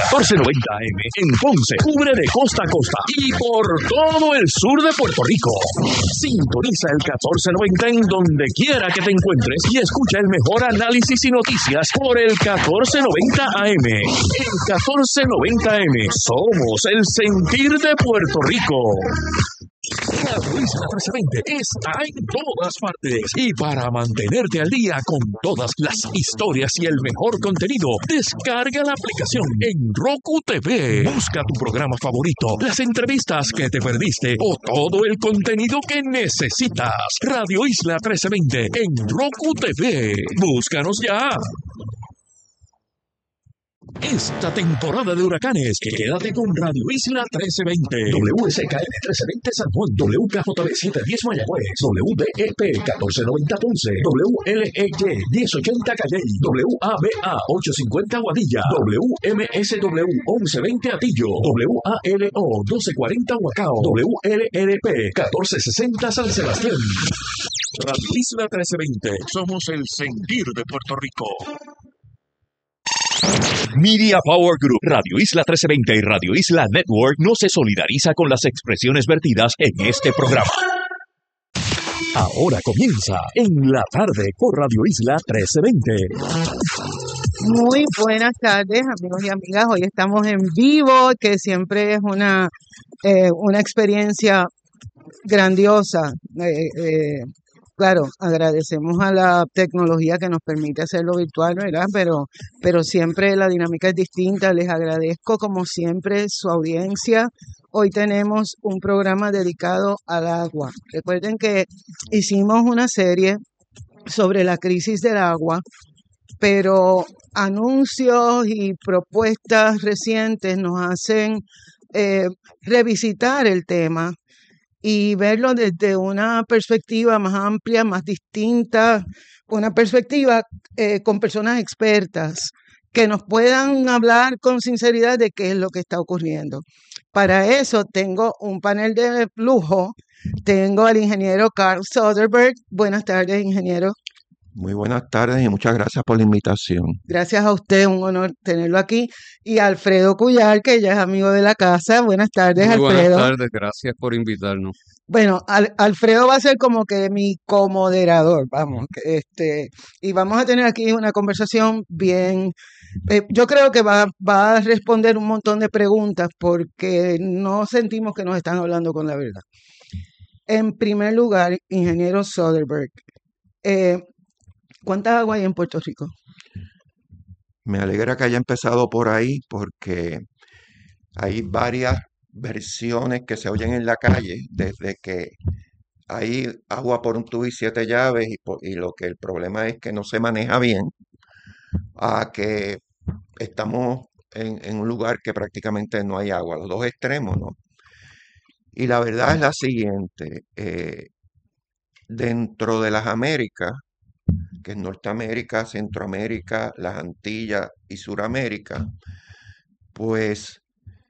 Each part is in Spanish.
1490 AM en Ponce, cubre de costa a costa y por todo el sur de Puerto Rico. Sintoniza el 1490 en donde quiera que te encuentres y escucha el mejor análisis y noticias por el 1490 AM. El 1490 AM somos el sentir de Puerto Rico. Radio Isla 1320 está en todas partes y para mantenerte al día con todas las historias y el mejor contenido, descarga la aplicación en Roku TV. Busca tu programa favorito, las entrevistas que te perdiste o todo el contenido que necesitas. Radio Isla 1320 en Roku TV. Búscanos ya. Esta temporada de huracanes, quédate con Radio Isla 1320, WSKN 1320 San Juan, WKJB 710 Mayagüez, WDEP 1490 Ponce, WLEY 1080 Calley, WABA 850 Guadilla, WMSW 1120 Atillo, WALO 1240 Huacao, WLRP 1460 San Sebastián. Radio Isla 1320, somos el sentir de Puerto Rico. Media Power Group, Radio Isla 1320 y Radio Isla Network no se solidariza con las expresiones vertidas en este programa. Ahora comienza En la Tarde por Radio Isla 1320. Muy buenas tardes, amigos y amigas. Hoy estamos en vivo, que siempre es una experiencia grandiosa. Claro, agradecemos a la tecnología que nos permite hacerlo virtual, ¿verdad? Pero siempre la dinámica es distinta. Les agradezco, como siempre, su audiencia. Hoy tenemos un programa dedicado al agua. Recuerden que hicimos una serie sobre la crisis del agua, pero anuncios y propuestas recientes nos hacen revisitar el tema y verlo desde una perspectiva más amplia, más distinta, una perspectiva con personas expertas que nos puedan hablar con sinceridad de qué es lo que está ocurriendo. Para eso tengo un panel de lujo. Tengo al ingeniero Carl Soderberg. Buenas tardes, ingeniero. Muy buenas tardes y muchas gracias por la invitación. Gracias a usted, un honor tenerlo aquí. Y Alfredo Cuyar, que ya es amigo de la casa. Buenas tardes, Muy Alfredo. Buenas tardes, gracias por invitarnos. Bueno, Alfredo va a ser como que mi comoderador, vamos, y vamos a tener aquí una conversación bien, yo creo que va a responder un montón de preguntas porque no sentimos que nos están hablando con la verdad. En primer lugar, ingeniero Soderberg, ¿cuánta agua hay en Puerto Rico? Me alegra que haya empezado por ahí porque hay varias versiones que se oyen en la calle desde que hay agua por un tubo y 7 llaves y lo que el problema es que no se maneja bien, a que estamos en un lugar que prácticamente no hay agua, los dos extremos, ¿no? Y la verdad es la siguiente, dentro de las Américas, que es Norteamérica, Centroamérica, las Antillas y Suramérica, pues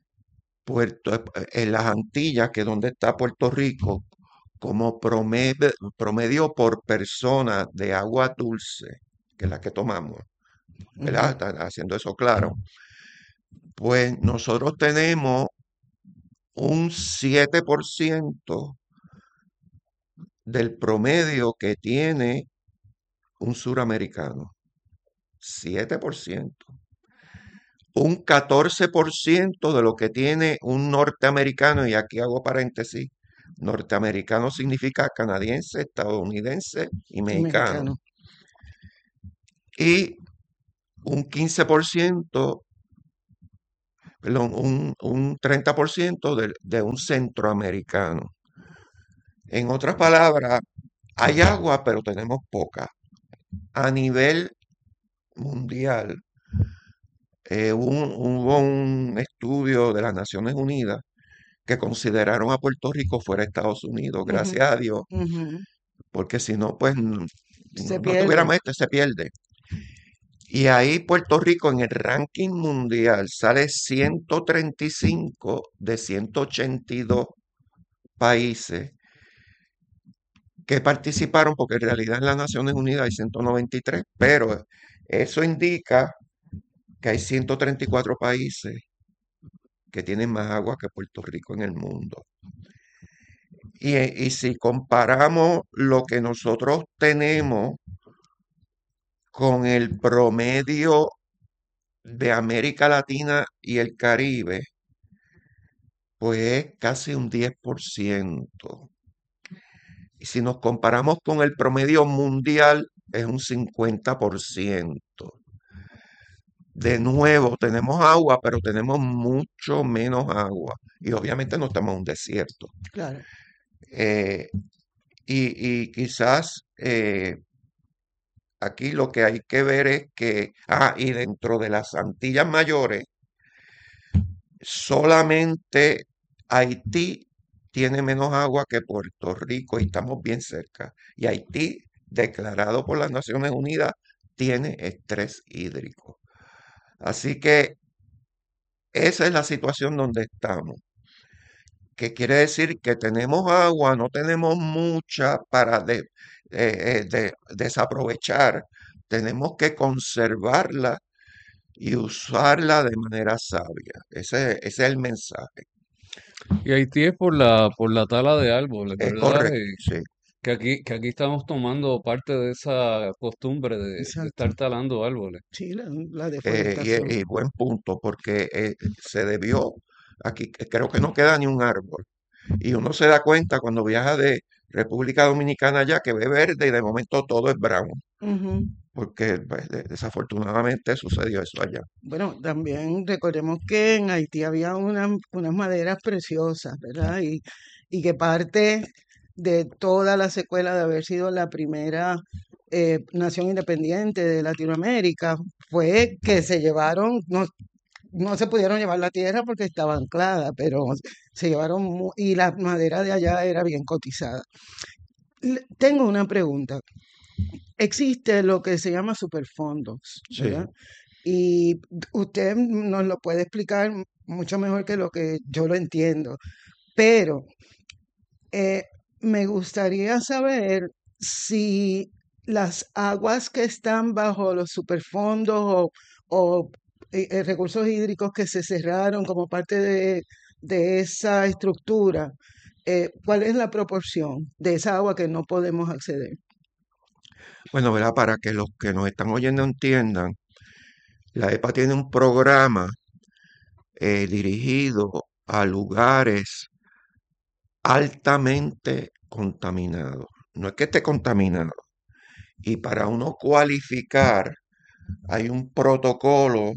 en las Antillas, que es donde está Puerto Rico, como promedio por persona de agua dulce, que es la que tomamos, ¿verdad? Haciendo eso claro, pues nosotros tenemos un 7% del promedio que tiene un suramericano. 7%. Un 14% de lo que tiene un norteamericano, y aquí hago paréntesis, norteamericano significa canadiense, estadounidense y mexicano. Y un 15%, perdón, un 30% de un centroamericano. En otras palabras, hay agua, pero tenemos poca. A nivel mundial, hubo un estudio de las Naciones Unidas que consideraron a Puerto Rico fuera de Estados Unidos, gracias a Dios, porque si no, pues no tuviéramos se pierde. Y ahí Puerto Rico en el ranking mundial sale 135 de 182 países que participaron, porque en realidad en las Naciones Unidas hay 193, pero eso indica que hay 134 países que tienen más agua que Puerto Rico en el mundo. Y si comparamos lo que nosotros tenemos con el promedio de América Latina y el Caribe, pues es casi un 10%. Y si nos comparamos con el promedio mundial, es un 50%. De nuevo, tenemos agua, pero tenemos mucho menos agua. Y obviamente no estamos en un desierto. Claro. Eh, y quizás aquí lo que hay que ver es que, y dentro de las Antillas Mayores, solamente Haití tiene menos agua que Puerto Rico y estamos bien cerca. Y Haití, declarado por las Naciones Unidas, tiene estrés hídrico. Así que esa es la situación donde estamos. Que quiere decir que tenemos agua, no tenemos mucha para desaprovechar. Tenemos que conservarla y usarla de manera sabia. Ese es el mensaje. Y Haití es por la tala de árboles, Es ¿verdad? correcto, sí. Que aquí estamos tomando parte de esa costumbre de Exacto. estar talando árboles. Sí, la Y, deforestación. y buen punto, porque se debió, aquí creo que no queda ni un árbol. Y uno se da cuenta cuando viaja de República Dominicana allá que ve verde y de momento todo es brown, Ujú. porque pues, desafortunadamente sucedió eso allá. Bueno, también recordemos que en Haití había unas maderas preciosas, ¿verdad? Y que parte de toda la secuela de haber sido la primera nación independiente de Latinoamérica fue que se llevaron, no se pudieron llevar la tierra porque estaba anclada, pero se llevaron, y la madera de allá era bien cotizada. Tengo una pregunta. Existe lo que se llama superfondos, Sí. ¿verdad? Y usted nos lo puede explicar mucho mejor que lo que yo lo entiendo, pero eh, me gustaría saber si las aguas que están bajo los superfondos o recursos hídricos que se cerraron como parte de esa estructura, ¿cuál es la proporción de esa agua que no podemos acceder? Bueno, ¿verdad? Para que los que nos están oyendo entiendan, la EPA tiene un programa dirigido a lugares altamente contaminados. No es que esté contaminado. Y para uno cualificar, hay un protocolo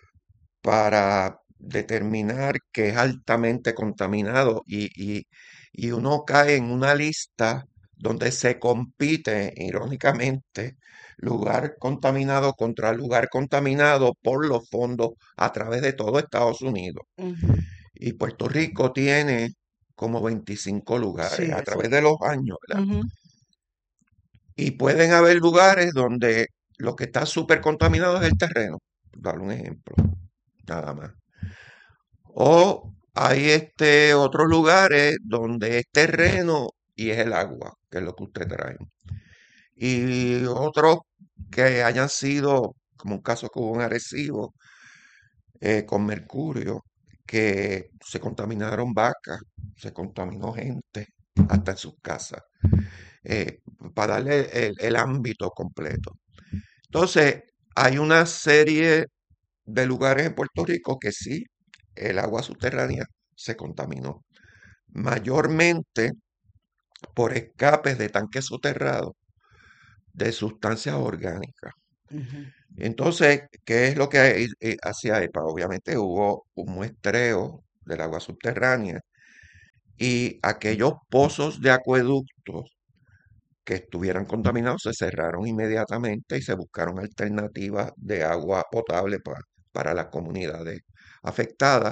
para determinar que es altamente contaminado y uno cae en una lista donde se compite, irónicamente, lugar contaminado contra lugar contaminado por los fondos a través de todo Estados Unidos. Ujú. Y Puerto Rico tiene como 25 lugares Sí, a eso. través de los años, ¿verdad? Ujú. Y pueden haber lugares donde lo que está súper contaminado es el terreno. Por dar un ejemplo, nada más. O hay otros lugares donde es terreno y es el agua, que es lo que usted trae. Y otros que hayan sido, como un caso que hubo en Arecibo, con mercurio, que se contaminaron vacas, se contaminó gente, hasta en sus casas, eh, para darle el ámbito completo. Entonces, hay una serie de lugares en Puerto Rico que sí, el agua subterránea se contaminó, mayormente por escapes de tanques soterrados de sustancias orgánicas. Ujú. Entonces, ¿qué es lo que hacía EPA? Obviamente hubo un muestreo del agua subterránea y aquellos pozos de acueductos que estuvieran contaminados se cerraron inmediatamente y se buscaron alternativas de agua potable para las comunidades afectadas,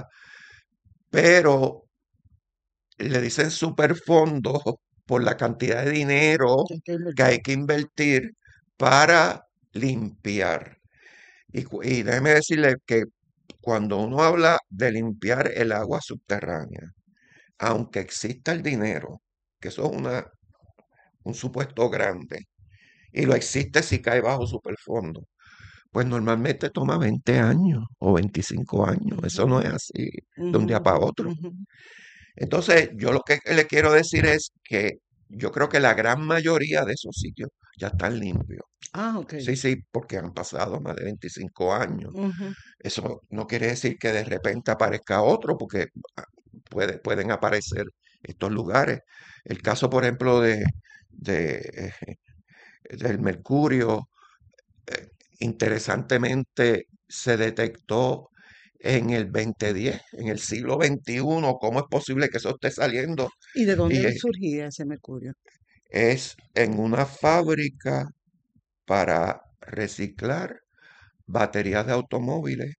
pero le dicen superfondos por la cantidad de dinero Hay que que invertir. hay que invertir para limpiar. Y déjeme decirle que cuando uno habla de limpiar el agua subterránea, aunque exista el dinero, que eso es un supuesto grande, y lo existe si cae bajo superfondo, Pues normalmente toma 20 años o 25 años. Eso Ujú, no es así de un día ujú, para otro. ujú. Entonces, yo lo que le quiero decir es que yo creo que la gran mayoría de esos sitios ya están limpios. Ah, ok. Sí, sí, porque han pasado más de 25 años. Ujú. Eso no quiere decir que de repente aparezca otro, porque ah, pueden aparecer estos lugares. El caso, por ejemplo, de, del mercurio, eh, interesantemente se detectó en el 2010, en el siglo XXI. ¿Cómo es posible que eso esté saliendo? ¿Y de Y dónde surgía ese mercurio? es en una fábrica para reciclar baterías de automóviles,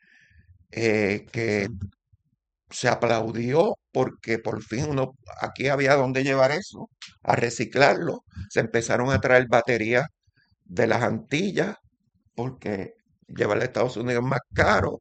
que Interesante. se aplaudió porque por fin aquí había donde llevar eso, a reciclarlo. Se empezaron a traer baterías de las Antillas porque llevarla a Estados Unidos es más caro.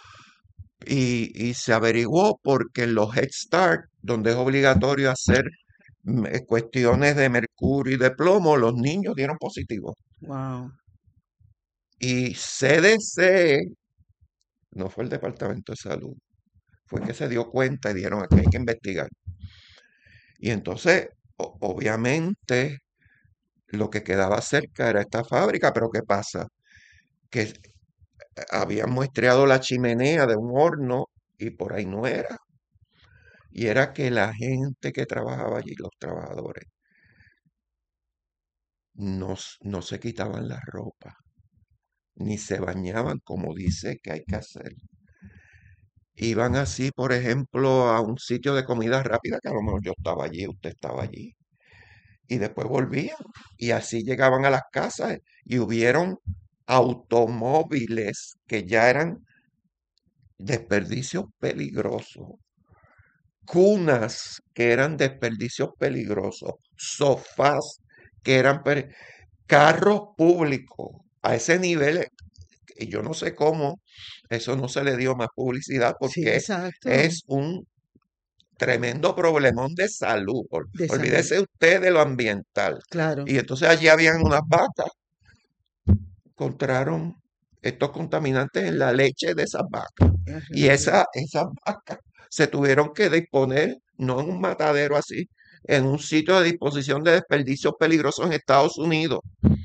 Y se averiguó porque en los Head Start, donde es obligatorio hacer cuestiones de mercurio y de plomo, los niños dieron positivo. Wow. Y CDC, no fue el Departamento de Salud, fue que se dio cuenta y dijeron aquí hay que investigar. Y entonces, obviamente, lo que quedaba cerca era esta fábrica, pero ¿qué pasa? Que habían muestreado la chimenea de un horno y por ahí no era. Y era que la gente que trabajaba allí, los trabajadores, no se quitaban la ropa, ni se bañaban como dice que hay que hacer. Iban así, por ejemplo, a un sitio de comida rápida, que a lo mejor yo estaba allí, usted estaba allí, y después volvían. Y así llegaban a las casas y hubieron automóviles que ya eran desperdicios peligrosos, cunas que eran desperdicios peligrosos, sofás que eran carros públicos a ese nivel. Y yo no sé cómo eso no se le dio más publicidad Sí, porque exacto. es un tremendo problemón de salud. De salud. Olvídese usted de lo ambiental. Claro. Y entonces allí habían unas vacas, encontraron estos contaminantes en la leche de esas vacas. Es Y realmente. esas vacas se tuvieron que disponer, no en un matadero así, en un sitio de disposición de desperdicios peligrosos en Estados Unidos.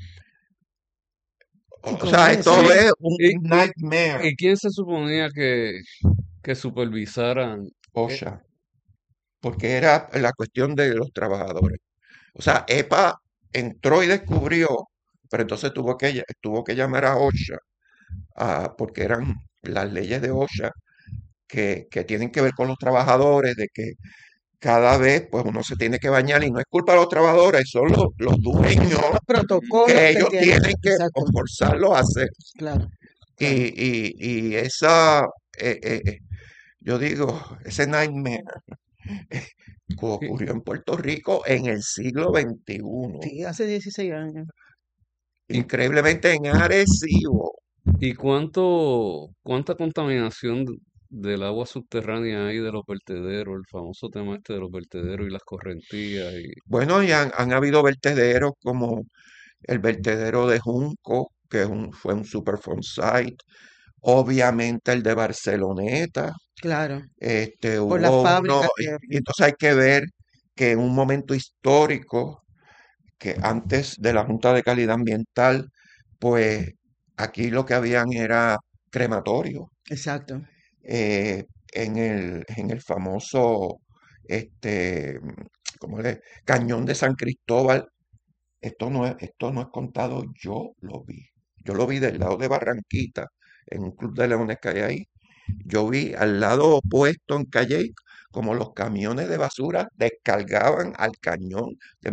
¿Y O cómo sea, es eso? esto ¿Y, es un y, y, nightmare. y quién se suponía que supervisaran? eh, OSHA, porque era la cuestión de los trabajadores. O sea, EPA entró y descubrió, pero entonces tuvo que llamar a OSHA, porque eran las leyes de OSHA que tienen que ver con los trabajadores, de que cada vez pues uno se tiene que bañar y no es culpa de los trabajadores, son los dueños Son los Ujú. protocolos que que ellos tienen. tienen que Exacto. forzarlos a hacer. Claro, Y, claro. y esa, eh, eh, eh, yo digo, ese nightmare ¿Y, ocurrió en Puerto Rico en el siglo XXI, Sí, hace 16 años. y, increíblemente en Arecibo. y cuánta contaminación del agua subterránea hay de los vertederos, el famoso tema este de los vertederos y las correntías? Bueno, y han habido vertederos como el vertedero de Junco, que fue un Superfund site, obviamente el de Barceloneta, Claro, por las hubo uno, fábricas que y había. entonces hay que ver que en un momento histórico, que antes de la Junta de Calidad Ambiental, pues aquí lo que habían era crematorio, Exacto. en el famoso, este, ¿cómo le? Cañón de San Cristóbal. Esto no es contado, yo lo vi. Yo lo vi del lado de Barranquita, en un club de leones que hay ahí. Yo vi al lado opuesto en Calle como los camiones de basura descargaban al cañón de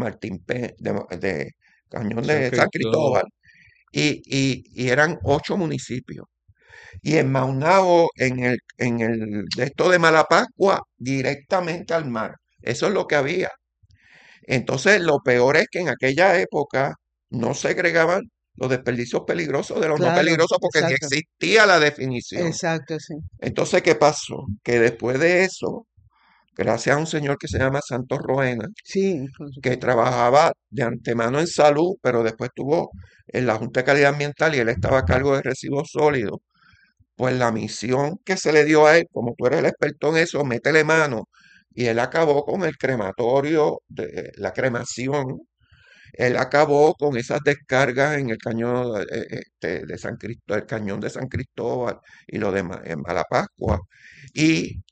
cañón San de San Cristóbal. Cristóbal. Y eran 8 municipios. Y en Maunabo, de esto de Malapascua, directamente al mar. Eso es lo que había. Entonces, lo peor es que en aquella época no segregaban los desperdicios peligrosos de los no Claro, peligrosos porque ni exacto. existía la definición. Exacto, sí. Entonces, ¿qué pasó? Que después de eso, gracias a un señor que se llama Santos Roena, Sí, que trabajaba de antemano en salud, pero después estuvo en la Junta de Calidad Ambiental y él estaba a cargo de residuos sólidos. Pues la misión que se le dio a él, como tú eres el experto en eso, métele mano. Y él acabó con el crematorio, de, la cremación. Él acabó con esas descargas en el cañón de San Cristóbal, el cañón de San Cristóbal y lo demás en Malapascua. Y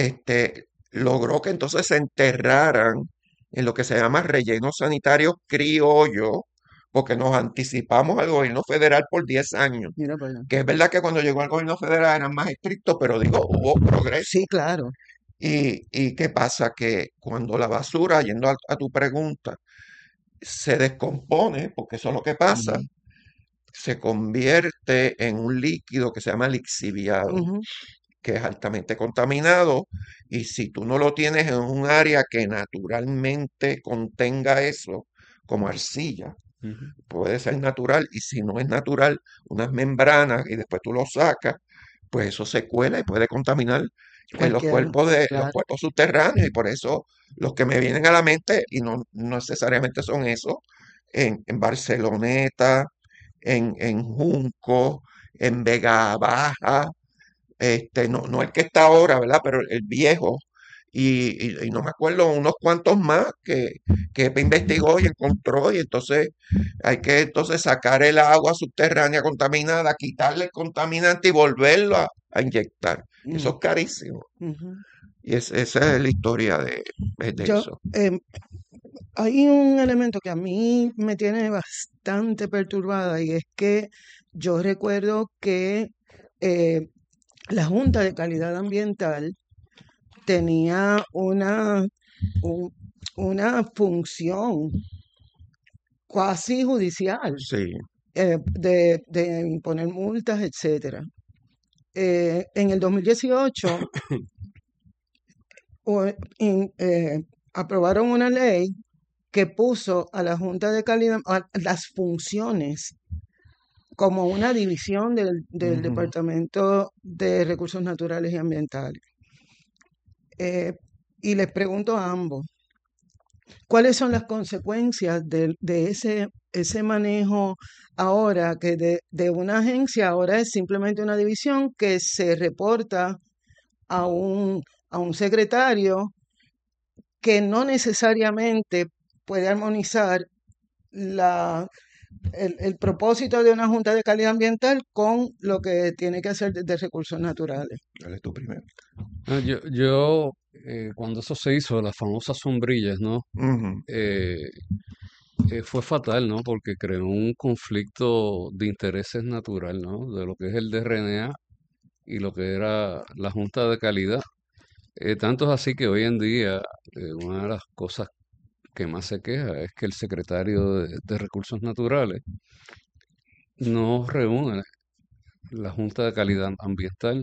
logró que entonces se enterraran en lo que se llama relleno sanitario criollo, porque nos anticipamos al gobierno federal por 10 años. mira para allá. Que es verdad que cuando llegó al gobierno federal eran más estrictos, pero digo, hubo progreso. Sí, claro. Y qué pasa? Que cuando la basura, yendo a tu pregunta, se descompone, porque eso es lo que pasa, Ujú, se convierte en un líquido que se llama lixiviado, ujú, que es altamente contaminado, y si tú no lo tienes en un área que naturalmente contenga eso, como arcilla, Ujú. puede ser natural, y si no es natural, unas membranas, y después tú lo sacas, pues eso se cuela y puede contaminar cualquiera, los claro. cuerpos subterráneos, y por eso los que me vienen a la mente, y no necesariamente son esos, en Barceloneta, en Junco, en Vega Baja, no el que está ahora, ¿verdad? Pero el viejo. Y no me acuerdo, unos cuantos más que EPA investigó y encontró, y entonces hay que entonces sacar el agua subterránea contaminada, quitarle el contaminante y volverlo a inyectar. Eso Mm, es carísimo. ujú. Y esa es la historia de Yo, eso. hay un elemento que a mí me tiene bastante perturbada y es que yo recuerdo que eh, la Junta de Calidad Ambiental tenía un- una función cuasi judicial, Sí. de imponer multas, etcétera. En el 2018 o- aprobaron una ley que puso a la Junta de Calidad, a las funciones como una división del Ujú. Departamento de Recursos Naturales y Ambientales. Eh, y les pregunto a ambos, ¿cuáles son las consecuencias de ese manejo ahora que de una agencia ahora es simplemente una división que se reporta a un secretario que no necesariamente puede armonizar la, el propósito de una junta de calidad ambiental con lo que tiene que hacer de recursos naturales? Dale tú primero. Cuando eso se hizo, las famosas sombrillas, ¿no? Ujú. Eh, Fue fatal, ¿no? Porque creó un conflicto de intereses natural, ¿no? De lo que es el DRNA y lo que era la Junta de Calidad. Tanto es así que hoy en día una de las cosas que más se queja es que el secretario de Recursos Naturales no reúne la Junta de Calidad Ambiental.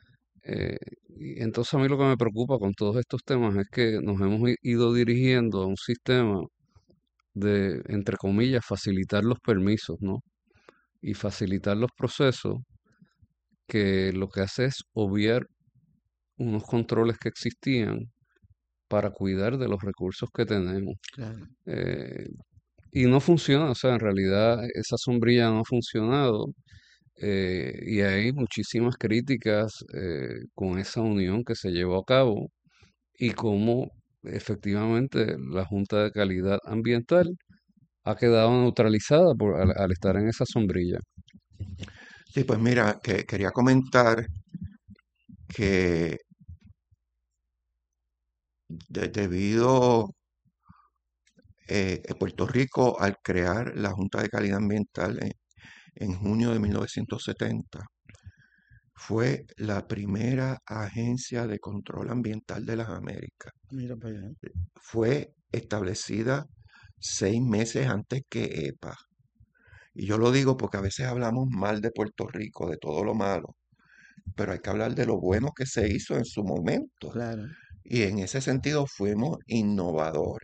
Y entonces a mí lo que me preocupa con todos estos temas es que nos hemos ido dirigiendo a un sistema de, entre comillas, facilitar los permisos, ¿no? Y facilitar los procesos que lo que hace es obviar unos controles que existían para cuidar de los recursos que tenemos. Claro. Eh, y no funciona, o sea, en realidad esa sombrilla no ha funcionado. Y hay muchísimas críticas con esa unión que se llevó a cabo y cómo efectivamente la Junta de Calidad Ambiental ha quedado neutralizada al estar en esa sombrilla. Sí, pues mira, que quería comentar que debido Puerto Rico al crear la Junta de Calidad Ambiental en junio de 1970, fue la primera agencia de control ambiental de las Américas. Mira para allá. Fue establecida 6 meses antes que EPA. Y yo lo digo porque a veces hablamos mal de Puerto Rico, de todo lo malo, pero hay que hablar de lo bueno que se hizo en su momento. Claro. Y en ese sentido fuimos innovadores.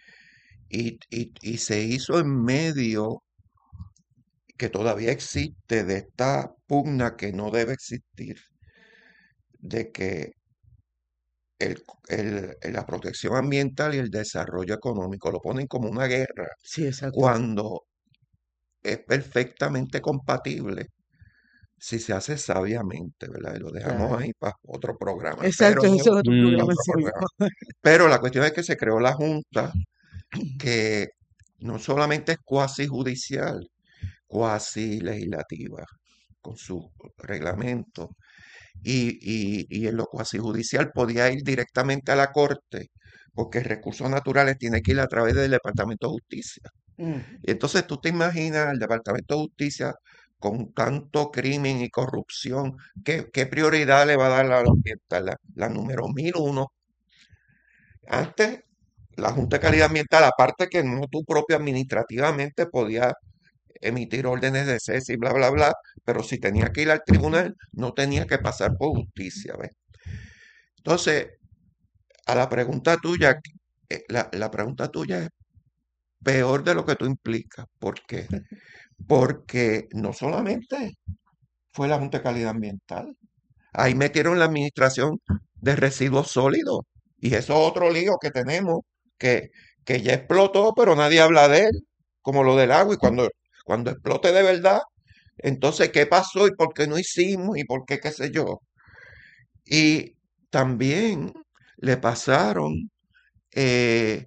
Y se hizo en medio que todavía existe de esta pugna que no debe existir, de que el- la protección ambiental y el desarrollo económico. Lo ponen como una guerra, Sí, exacto. cuando es perfectamente compatible si se hace sabiamente, ¿verdad? Y lo dejamos Claro. ahí para otro programa, Exacto, ese es otro Mm, programa otro en sí programa. mismo. Pero la cuestión es que se creó la Junta, que no solamente es cuasi judicial, cuasi legislativa, con su reglamento, y en lo cuasi judicial podía ir directamente a la Corte, porque recursos naturales tiene que ir a través del Departamento de Justicia. Mm, Y entonces tú te imaginas al Departamento de Justicia con tanto crimen y corrupción, ¿qué prioridad le va a dar a la ambiental? La número 1001. Antes, la Junta de Calidad Ambiental, aparte que no tú propio administrativamente podías emitir órdenes de cese y bla, bla, bla, pero si tenía que ir al tribunal, no tenía que pasar por justicia, ¿ves? Entonces, a la pregunta tuya, la pregunta tuya es peor de lo que tú implicas. ¿Por qué? Porque no solamente fue la Junta de Calidad Ambiental, ahí metieron la administración de residuos sólidos. Y eso es otro lío que tenemos, que, que ya explotó, pero nadie habla de él, como lo del agua. Y cuando explote de verdad, entonces, ¿qué pasó y por qué no hicimos y por qué qué sé yo? Y también le pasaron eh,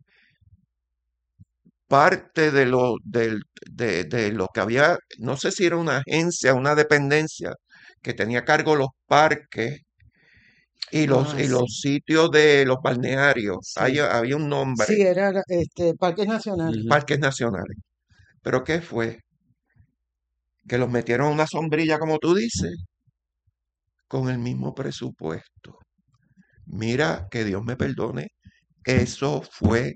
parte de lo que había, no sé si era una agencia, una dependencia que tenía a cargo los parques ah, y sí, los sitios de los balnearios. sí. Había un Sí, nombre, era Parques Nacionales. ujú. parques nacionales. ¿Pero qué fue? Que los metieron en una sombrilla, como tú dices, con el mismo presupuesto. Mira, que Dios me perdone, eso fue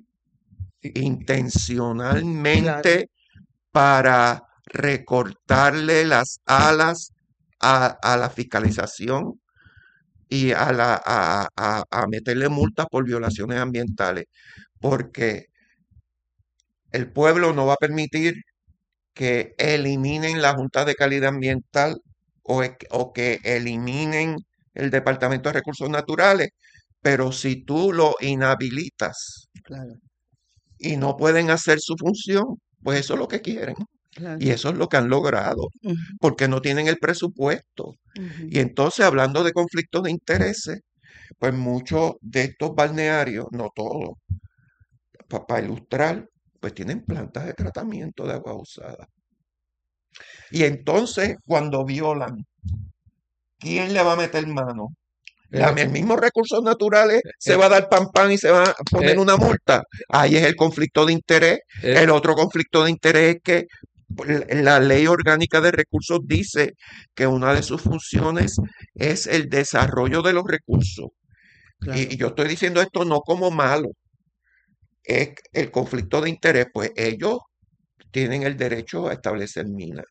Claro. intencionalmente para recortarle las alas a la fiscalización y a meterle multas por violaciones ambientales, porque el pueblo no va a permitir que eliminen la Junta de Calidad Ambiental o que eliminen el Departamento de Recursos Naturales, pero si tú lo inhabilitas Claro, y no pueden hacer su función, pues eso es lo que quieren. claro. Y eso es lo que han logrado, Ujú, porque no tienen el presupuesto. ujú. Y entonces, hablando de conflictos de intereses, pues muchos de estos balnearios, no todos, para ilustrar, pues tienen plantas de tratamiento de agua usada. Y entonces, cuando violan, ¿quién le va a meter mano? Eh, El mismo recursos naturales se eh, va a dar pan y se va a poner eh, una multa. Ahí es el conflicto de interés. eh, El otro conflicto de interés es que la ley orgánica de recursos dice que una de sus funciones es el desarrollo de los recursos. Y Claro. yo estoy diciendo esto no como malo, es el conflicto de interés, pues ellos tienen el derecho a establecer minas,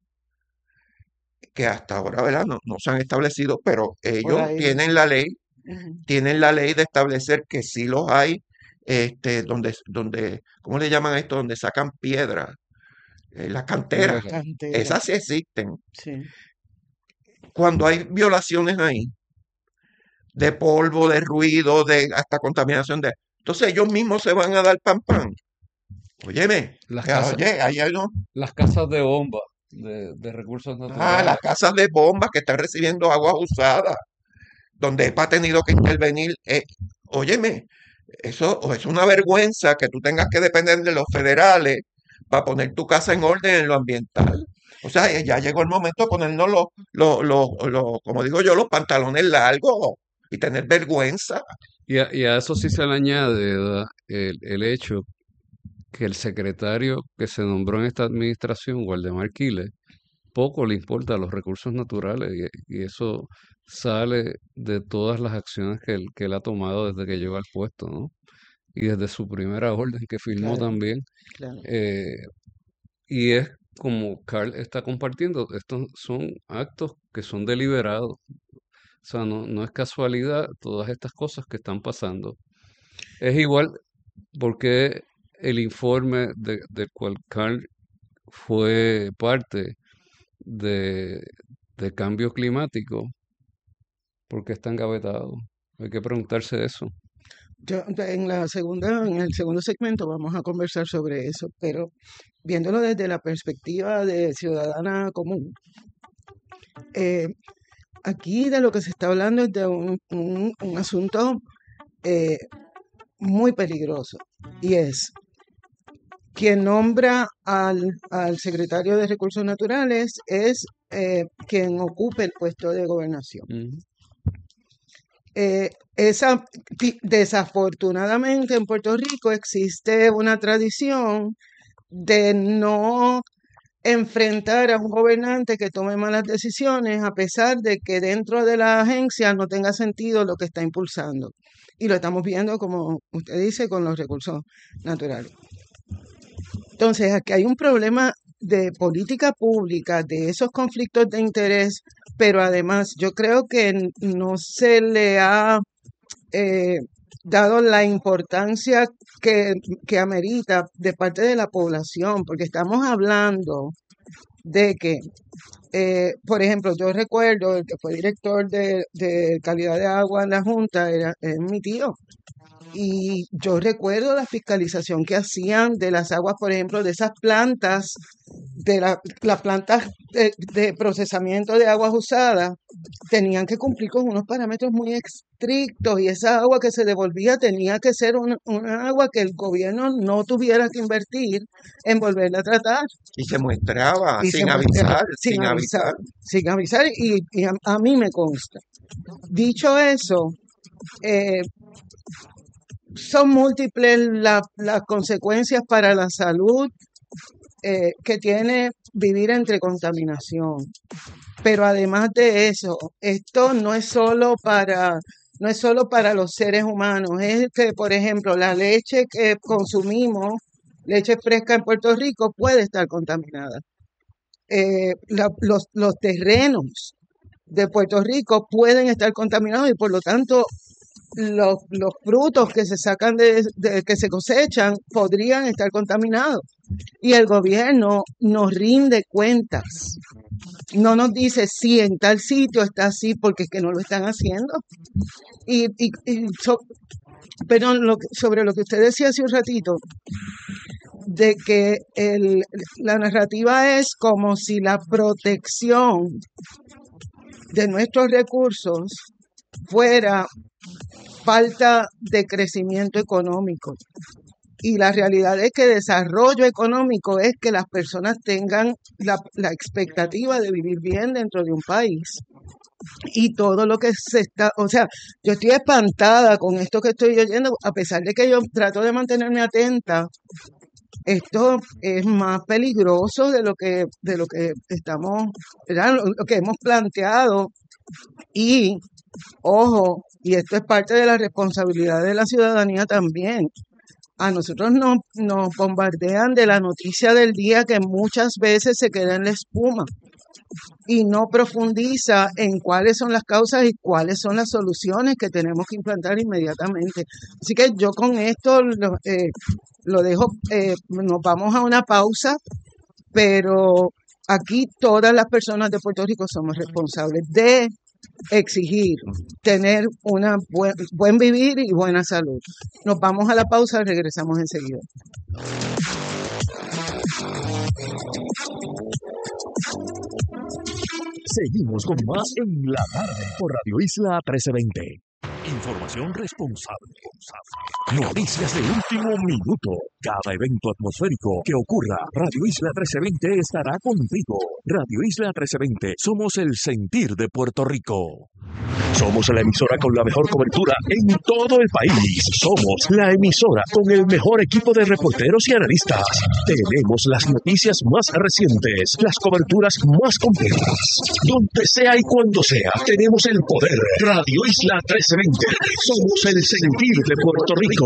que hasta ahora, ¿verdad? No se han establecido, pero Por ellos ahí. Ujú. tienen la ley de establecer que sí los hay, ¿cómo le llaman a esto? Donde sacan piedra, las canteras, tierra. Cantera. esas sí existen. Sí. Cuando hay violaciones ahí, de polvo, de ruido, de hasta contaminación entonces ellos mismos se van a dar pan. Óyeme, Las casas, oye, ahí hay unos, las casas de bomba de recursos las naturales. casas de bombas que están recibiendo aguas usadas, donde EPA ha tenido que intervenir. Óyeme, eso es una vergüenza que tú tengas que depender de los federales para poner tu casa en orden en lo ambiental. O sea, ya llegó el momento de ponernos como digo yo, los pantalones largos y tener vergüenza. Y a eso sí se le añade, ¿verdad? El hecho que el secretario que se nombró en esta administración, Waldemar Quiles, poco le importa los recursos naturales y eso sale de todas las acciones que él ha tomado desde que llegó al puesto, ¿no? Y desde su primera orden que firmó Claro, también. claro. eh, y es como Carl está compartiendo, estos son actos que son deliberados. O sea, no es casualidad todas estas cosas que están pasando. Es igual porque el informe del cual Carl fue parte de, de cambio climático, porque está engavetado. Hay que preguntarse eso. En el segundo segmento vamos a conversar sobre eso, pero viéndolo desde la perspectiva de ciudadana común, aquí de lo que se está hablando es de un asunto muy peligroso, y es quien nombra al secretario de Recursos Naturales es quien ocupe el puesto de gobernación. Desafortunadamente en Puerto Rico existe una tradición de no enfrentar a un gobernante que tome malas decisiones, a pesar de que dentro de la agencia no tenga sentido lo que está impulsando. Y lo estamos viendo, como usted dice, con los recursos naturales. Entonces, aquí hay un problema de política pública, de esos conflictos de interés, pero además yo creo que no se le ha dado la importancia que amerita de parte de la población, porque estamos hablando de que, por ejemplo, yo recuerdo el que fue director de calidad de agua en la Junta, es mi tío. Y yo recuerdo la fiscalización que hacían de las aguas, por ejemplo, de esas plantas, de las plantas de procesamiento de aguas usadas, tenían que cumplir con unos parámetros muy estrictos, y esa agua que se devolvía tenía que ser una agua que el gobierno no tuviera que invertir en volverla a tratar. Y se muestraba Y sin se muestra avisar, sin avisar, y a mí me consta. Dicho eso, son múltiples las consecuencias para la salud que tiene vivir entre contaminación. Pero además de eso, esto no es solo para los seres humanos. Es que, por ejemplo, la leche que consumimos, leche fresca en Puerto Rico, puede estar contaminada. Los terrenos de Puerto Rico pueden estar contaminados, y por lo tanto los frutos que se sacan que se cosechan podrían estar contaminados, y el gobierno nos rinde cuentas, no nos dice si en tal sitio está así, porque es que no lo están haciendo. Pero sobre lo que usted decía hace un ratito, de que la narrativa es como si la protección de nuestros recursos fuera falta de crecimiento económico. Y la realidad es que desarrollo económico es que las personas tengan la expectativa de vivir bien dentro de un país. Y todo lo que o sea, yo estoy espantada con esto que estoy oyendo, a pesar de que yo trato de mantenerme atenta. Esto es más peligroso de lo que estamos, ¿verdad? Lo que hemos planteado. Y, ojo, y esto es parte de la responsabilidad de la ciudadanía también. A nosotros nos bombardean de la noticia del día, que muchas veces se queda en la espuma y no profundiza en cuáles son las causas y cuáles son las soluciones que tenemos que implantar inmediatamente. Así que yo con esto lo dejo, nos vamos a una pausa, pero aquí todas las personas de Puerto Rico somos responsables de exigir tener una buen vivir y buena salud. Nos vamos a la pausa y regresamos enseguida. Seguimos con más en la tarde por Radio Isla 1320. Información responsable. Noticias de último minuto. Cada evento atmosférico que ocurra, Radio Isla 1320 estará contigo. Radio Isla 1320. Somos el sentir de Puerto Rico. Somos la emisora con la mejor cobertura en todo el país. Somos la emisora con el mejor equipo de reporteros y analistas. Tenemos las noticias más recientes, las coberturas más completas. Donde sea y cuando sea, tenemos el poder. Radio Isla 1320. Somos el sentir de Puerto Rico.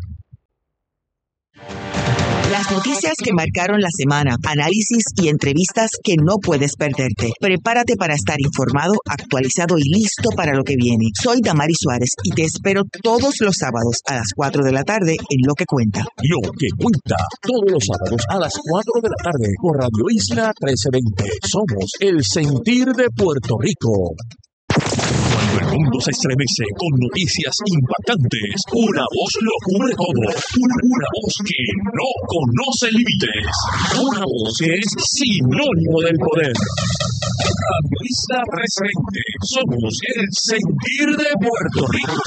Las noticias que marcaron la semana, análisis y entrevistas que no puedes perderte. Prepárate para estar informado, actualizado y listo para lo que viene. Soy Damaris Suárez y te espero todos los sábados a las 4 de la tarde en Lo que Cuenta. Lo que Cuenta, todos los sábados a las 4 de la tarde por Radio Isla 1320. Somos el sentir de Puerto Rico. Cuando el mundo se estremece con noticias impactantes. Una voz lo cubre todo. Una voz que no conoce límites. Una voz que es sinónimo del poder. Radio Isla 320. Somos el sentir de Puerto Rico.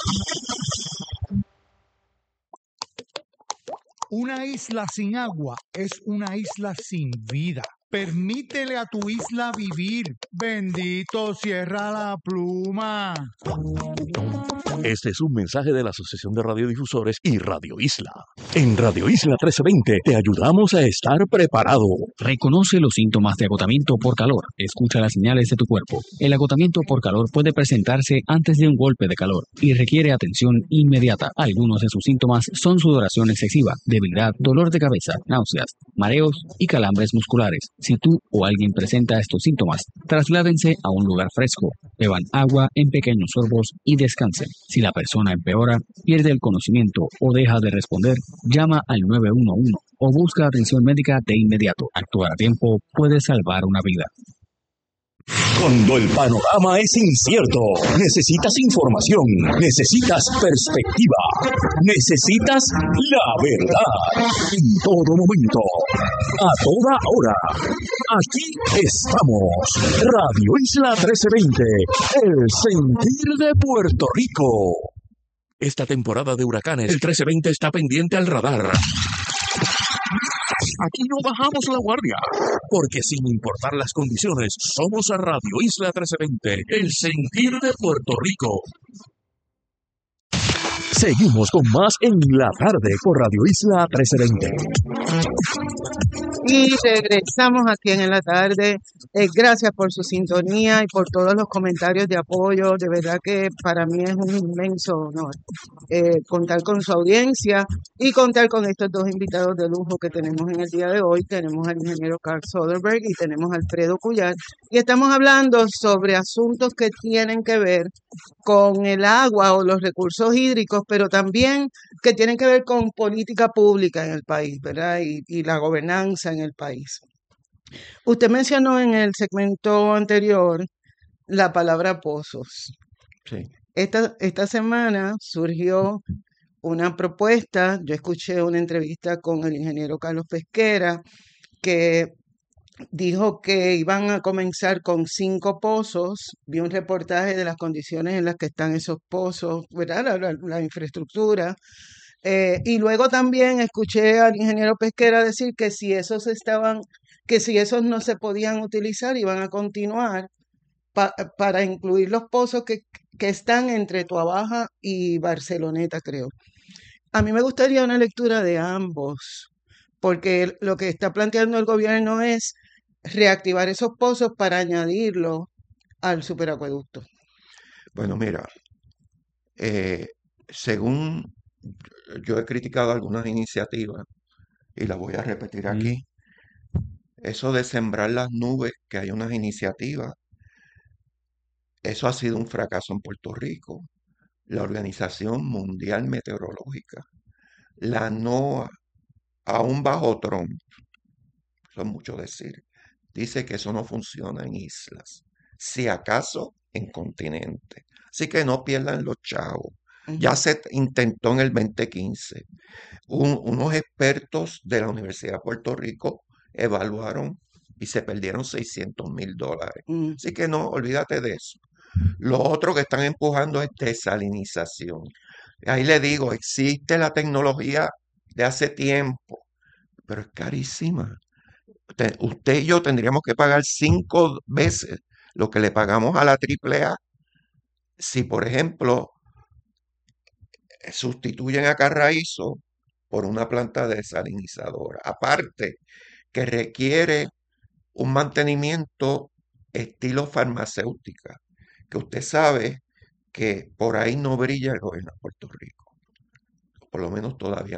Una isla sin agua es una isla sin vida. Permítele a tu isla vivir. Bendito, cierra la pluma. Este es un mensaje de la Asociación de Radiodifusores y Radio Isla. En Radio Isla 1320 te ayudamos a estar preparado. Reconoce los síntomas de agotamiento por calor. Escucha las señales de tu cuerpo. El agotamiento por calor puede presentarse antes de un golpe de calor y requiere atención inmediata. Algunos de sus síntomas son sudoración excesiva, debilidad, dolor de cabeza, náuseas, mareos y calambres musculares. Si tú o alguien presenta estos síntomas, trasládense a un lugar fresco, beban agua en pequeños sorbos y descansen. Si la persona empeora, pierde el conocimiento o deja de responder, llama al 911 o busca atención médica de inmediato. Actuar a tiempo puede salvar una vida. Cuando el panorama es incierto, necesitas información, necesitas perspectiva, necesitas la verdad. En todo momento, a toda hora. Aquí estamos. Radio Isla 1320, el sentir de Puerto Rico. Esta temporada de huracanes, el 1320 está pendiente al radar. Aquí no bajamos la guardia, porque sin importar las condiciones, somos a Radio Isla 1320, el sentir de Puerto Rico. Seguimos con más en la tarde por Radio Isla 1320. Y regresamos aquí en la tarde. Gracias por su sintonía y por todos los comentarios de apoyo. De verdad que para mí es un inmenso honor contar con su audiencia y contar con estos dos invitados de lujo que tenemos en el día de hoy. Tenemos al ingeniero Carl Soderberg y tenemos a Alfredo Cuyar. Y estamos hablando sobre asuntos que tienen que ver con el agua o los recursos hídricos, pero también que tienen que ver con política pública en el país, ¿verdad? Y la gobernanza en el país. Usted mencionó en el segmento anterior la palabra pozos. Sí. Esta semana surgió una propuesta, yo escuché una entrevista con el ingeniero Carlos Pesquera, que dijo que iban a comenzar con 5 pozos. Vi un reportaje de las condiciones en las que están esos pozos, ¿verdad? La infraestructura. Y luego también escuché al ingeniero Pesquera decir que si esos no se podían utilizar, iban a continuar para incluir los pozos que están entre Tuabaja y Barceloneta, creo. A mí me gustaría una lectura de ambos, porque lo que está planteando el gobierno es reactivar esos pozos para añadirlo al superacueducto. Bueno, mira, según yo he criticado algunas iniciativas y las voy a repetir aquí, eso de sembrar las nubes, que hay unas iniciativas, eso ha sido un fracaso en Puerto Rico. La Organización Mundial Meteorológica, la NOAA, aún bajo Trump, eso es mucho decir, dice que eso no funciona en islas, si acaso en continentes. Así que no pierdan los chavos. Ya se intentó en el 2015. Unos expertos de la Universidad de Puerto Rico evaluaron y se perdieron $600,000. Así que no, olvídate de eso. Lo otro que están empujando es desalinización. Ahí le digo, existe la tecnología de hace tiempo, pero es carísima. Usted y yo tendríamos que pagar 5 veces lo que le pagamos a la AAA si, por ejemplo, sustituyen a Carraízo por una planta desalinizadora. Aparte, que requiere un mantenimiento estilo farmacéutica, que usted sabe que por ahí no brilla el gobierno de Puerto Rico, por lo menos todavía